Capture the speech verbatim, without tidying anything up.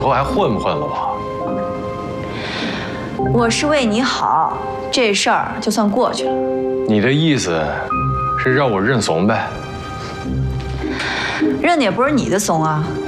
后还混不混了我？ 我是为你好，这事儿就算过去了。 你的意思是让我认怂呗？ 认的也不是你的怂啊，